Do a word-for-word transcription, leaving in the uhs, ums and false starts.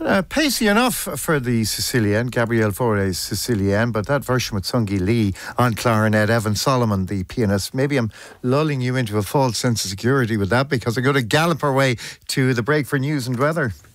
Uh, pacey enough for the Sicilian, Gabrielle Fauré's Sicilian, but that version with Sungi Lee on clarinet, Evan Solomon, the pianist. Maybe I'm lulling you into a false sense of security with that, because I'm going to gallop our way to the break for news and weather.